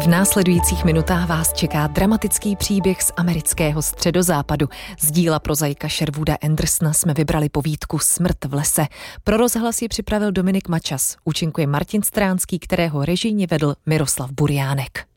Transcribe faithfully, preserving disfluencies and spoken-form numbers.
V následujících minutách vás čeká dramatický příběh z amerického středozápadu. Z díla prozaika Sherwooda Andersona jsme vybrali povídku Smrt v lese. Pro rozhlas ji připravil Dominik Mačas. Účinkuje Martin Stránský, kterého režijně vedl Miroslav Buriánek.